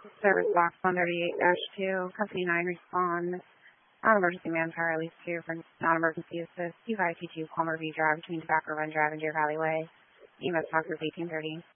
Service box 138-2, company 9 respond. Non-emergency manpower, release 2 for non-emergency assist. 2522 Palmer V Drive between Tobacco Run Drive and Deer Valley Way. EMS box is 1830.